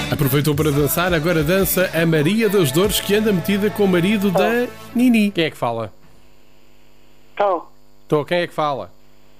Aproveitou para dançar, agora dança a Maria das Dores, que anda metida com o marido da Nini. Quem é que fala? Estou. Quem é que fala?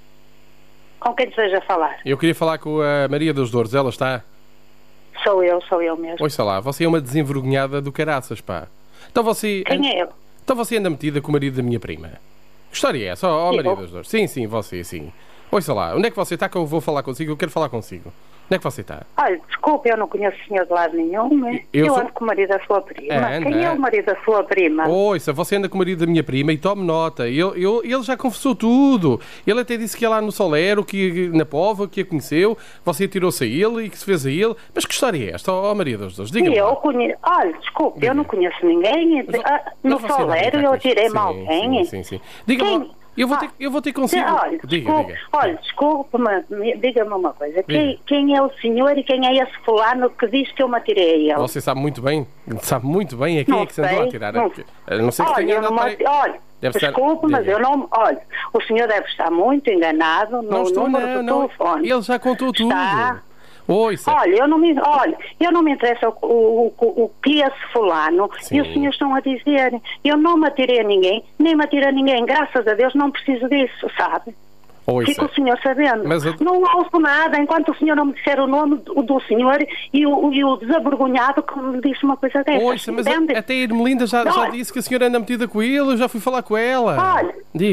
Com quem deseja falar? Eu queria falar com a Maria das Dores, ela está? Sou eu mesmo. Ouça lá, você é uma desenvergonhada do caraças, pá. Então você... Quem é ele? Então você anda metida com o marido da minha prima. Que história é essa? Maria das Dores. Sim, você, sim. Ouça lá, onde é que você está que eu vou falar consigo? Eu quero falar consigo. Onde é que você está? Olha, desculpe, eu não conheço o senhor de lado nenhum. Eu ando com o marido da sua prima. Quem é o marido da sua prima? Ouça, você anda com o marido da minha prima e tome nota. Ele já confessou tudo. Ele até disse que ia lá no Solero, que na Póvoa, que a conheceu. Você tirou-se a ele e que se fez a ele. Mas que história é esta, Maria das Dores? Diga-me. Eu conheço... Olha, desculpe, eu não conheço ninguém. No Solero eu tirei-me alguém. Sim. Diga-me. Eu vou ter consigo. Olha, diga. Olha, desculpe, mas diga-me uma coisa. Quem é o senhor e quem é esse fulano que diz que eu me atirei a ele? Você sabe muito bem a quem é que se andou a atirar. Não sei se tenha Olha, desculpe, mas eu não... Olha, o senhor deve estar muito enganado no número do telefone. Ele já contou tudo. Olha, eu não me interessa o que esse fulano e os senhores estão a dizer. Eu não me atirei a ninguém, nem me atirei a ninguém. Graças a Deus não preciso disso, sabe? Fica o senhor sabendo. Não ouço nada enquanto o senhor não me disser o nome do senhor e o desavergonhado que me disse uma coisa dessa. Mas até a Irmelinda já disse que a senhora anda metida com ele, eu já fui falar com ela. Olha,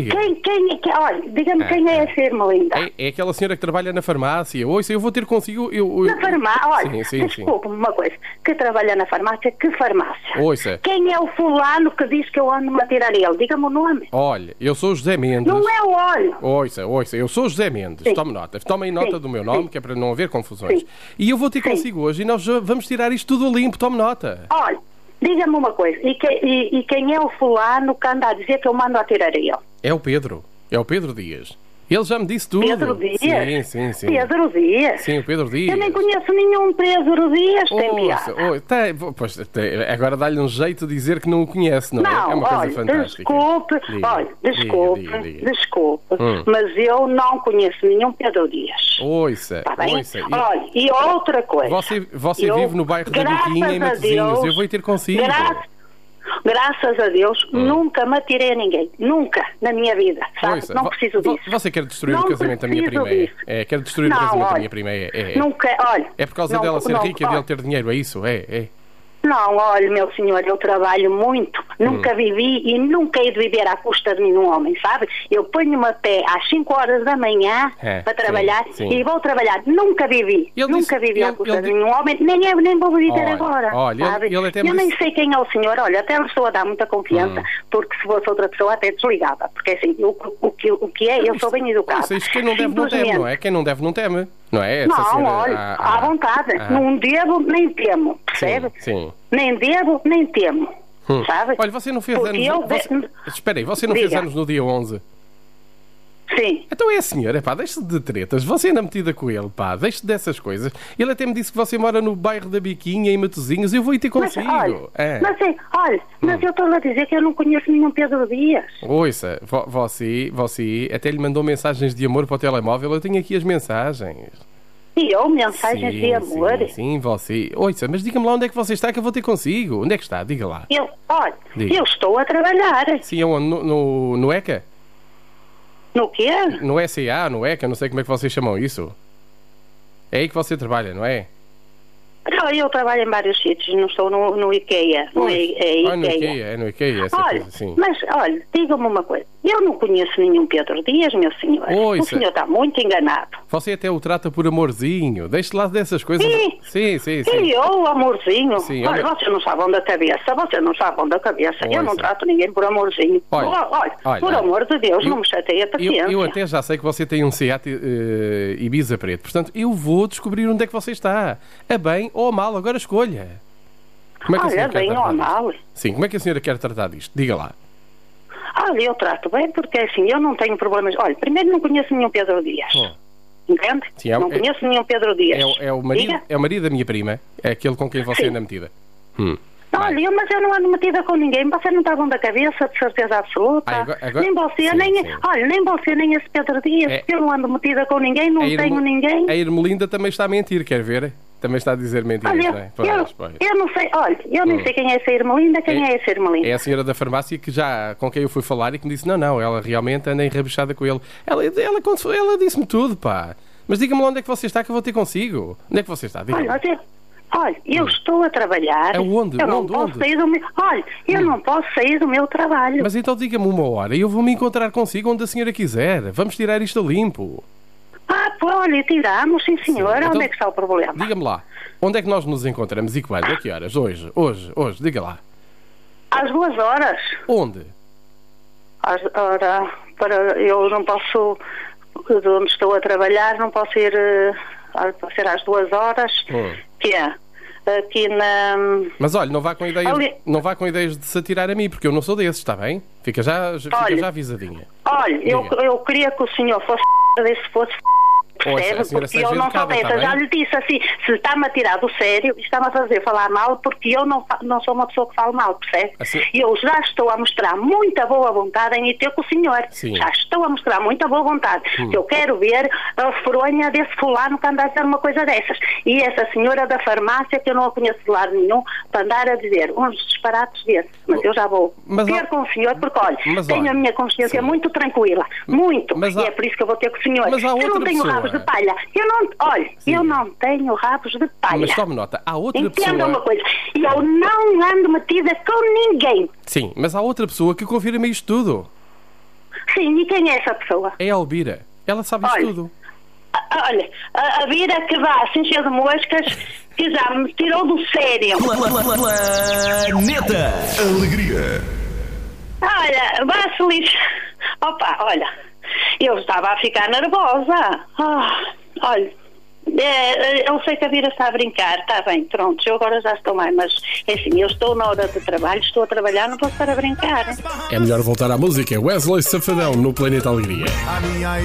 diga-me quem é essa Irmelinda? É aquela senhora que trabalha na farmácia. Ouça, eu vou ter consigo... Na farmácia? Olha, sim. desculpe-me uma coisa. Que trabalha na farmácia? Que farmácia? Ouça. Quem é o fulano que diz que eu ando-me a tirar ele? Diga-me o nome. Olha, eu sou o José Mendes. Não é o olho. Ouça, eu sou o José Mendes. Tomem nota do meu nome, que é para não haver confusões. E eu vou ter consigo hoje e nós vamos tirar isto tudo limpo. Tome nota. Olha, diga-me uma coisa. E quem é o fulano que anda a dizer que eu mando a tirar ele? É o Pedro Dias. Ele já me disse tudo. Pedro Dias? Sim. Pedro Dias? Sim, o Pedro Dias. Eu nem conheço nenhum Pedro Dias, tem piada. Agora dá-lhe um jeito de dizer que não o conhece, não é? É uma coisa fantástica. Desculpe, mas eu não conheço nenhum Pedro Dias. Ouça. Olha, e outra coisa. Você vive no bairro da Biquinha, em Matosinhos. Eu vou ir ter consigo. Graças a Deus, nunca me atirei a ninguém. Nunca, na minha vida. Sabe? Não preciso disso. Você quer destruir o casamento da minha prima? Quer destruir o casamento da minha prima? Nunca, olha... É por causa dela ser rica e dele ter dinheiro, é isso? Não, olha, meu senhor, eu trabalho muito, nunca vivi e nunca hei de viver à custa de nenhum homem, sabe? Eu ponho-me a pé às 5 horas da manhã para trabalhar e vou trabalhar. Nunca vivi à custa de nenhum homem, nem vou viver agora, sabe? Eu nem sei quem é o senhor, olha, até lhe estou a dar muita confiança, porque se fosse outra pessoa até desligava, porque assim, o que é, eu sou bem educado. Isso quem não deve não teme, não é? Quem não deve não teme. Não é? Olha, à vontade. Não devo, nem temo, percebe? Sim. Nem devo, nem temo, sabe? Olha, você não fez anos... Espera aí, você não fez anos no dia 11? Sim. Então é a senhora, deixe-se de tretas. Você anda metida com ele, deixe-se dessas coisas. Ele até me disse que você mora no bairro da Biquinha, em Matosinhos. Eu vou ir ter consigo. Mas eu estou a dizer que eu não conheço nenhum Pedro Dias. Ouça, você até lhe mandou mensagens de amor para o telemóvel. Eu tenho aqui as mensagens. E eu? Mensagens de amor? Sim, você. Ouça, mas diga-me lá onde é que você está que eu vou ter consigo. Onde é que está? Diga lá. Eu estou a trabalhar. Sim, aonde? No ECA? No quê? No SA, no ECA, não sei como é que vocês chamam isso. É aí que você trabalha, não é? Não, eu trabalho em vários sítios, não estou no IKEA. No IKEA. É no IKEA, essa coisa assim. Mas, olha, diga-me uma coisa. Eu não conheço nenhum Pedro Dias, meu senhor. O senhor está muito enganado. Você até o trata por amorzinho. Deixe lá dessas coisas. Sim. E eu, amorzinho? Sim, olha, você não sabe onde a cabeça. Eu não trato ninguém por amorzinho. Olha, por amor de Deus, não me chateie a paciência. Eu até já sei que você tem um Seat Ibiza preto. Portanto, eu vou descobrir onde é que você está. A bem ou a mal, agora escolha. Como é que a senhora bem ou a mal? Sim, como é que a senhora quer tratar disto? Diga lá. Eu trato bem porque assim, eu não tenho problemas. Olha, primeiro não conheço nenhum Pedro Dias. Entende? Sim, não conheço nenhum Pedro Dias. É o marido da minha prima. É aquele com quem você anda metida. Olha, mas eu não ando metida com ninguém. Você não está bom da cabeça, de certeza absoluta. Nem você, nem você, nem esse Pedro Dias. Eu não ando metida com ninguém, não tenho ninguém. A Irmelinda também está a mentir, quer ver? Também está a dizer mentiras, não é? Eu não sei, olha, eu nem sei quem é essa Irmelinda, é essa Irmelinda. É a senhora da farmácia com quem eu fui falar e que me disse, não, ela realmente anda enrabixada com ele. Ela disse-me tudo, pá. Mas diga-me lá onde é que você está que eu vou ter consigo. Onde é que você está? Olha, eu estou a trabalhar. Aonde? Eu não posso sair do meu... Olha, eu não posso sair do meu trabalho. Mas então diga-me uma hora e eu vou me encontrar consigo onde a senhora quiser. Vamos tirar isto a limpo. Olha, tiramos, sim senhora. Então, onde é que está o problema? Diga-me lá, onde é que nós nos encontramos e que a que horas? Hoje, diga lá. Às 2 horas. Onde? Eu não posso, de onde estou a trabalhar, não posso ir, pode ser às 2 horas, que é aqui na... Mas olha, não vá com ideias de se atirar a mim, porque eu não sou desses, está bem? Fica já avisadinha. Olha, eu queria que o senhor fosse percebe? Porque eu não sou dessa. Já lhe disse assim, se está-me a tirar do sério, está-me a fazer falar mal, porque eu não sou uma pessoa que fala mal, percebe? Assim... Eu já estou a mostrar muita boa vontade em ir ter com o senhor. Sim. Já estou a mostrar muita boa vontade. Eu quero ver a fronha desse fulano que anda a dizer uma coisa dessas. E essa senhora da farmácia, que eu não a conheço de lado nenhum, para andar a dizer uns disparates desses. Mas eu já vou ter com o senhor, porque olha, tenho a minha consciência muito tranquila. Muito. E é por isso que eu vou ter com o senhor. Eu não tenho rabos de palha. Eu não tenho rabos de palha. Mas tome nota, há outra pessoa... Entenda uma coisa, eu não ando metida com ninguém. Sim, mas há outra pessoa que confirma isto tudo. Sim, e quem é essa pessoa? É a Elvira. Ela sabe isto tudo. Olha, a Vira que vá assim cheia de moscas, que já me tirou do sério. Planeta Alegria. Olha, vá-se lixo. Opa, olha, eu estava a ficar nervosa. Olha, eu sei que a Vira está a brincar, está bem, pronto, eu agora já estou mais, mas enfim, eu estou na hora de trabalho, estou a trabalhar, não posso estar a brincar. É melhor voltar à música. Wesley Safadão no Planeta Alegria.